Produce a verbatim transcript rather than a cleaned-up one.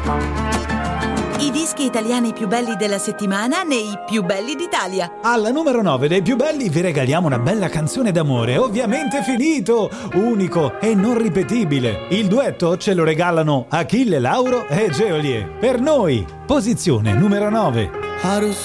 I dischi italiani più belli della settimana nei più belli d'Italia. Alla numero nove dei più belli vi regaliamo una bella canzone d'amore, ovviamente finito, unico e non ripetibile. Il duetto ce lo regalano Achille Lauro e Geolier. Per noi, posizione numero nove. Haru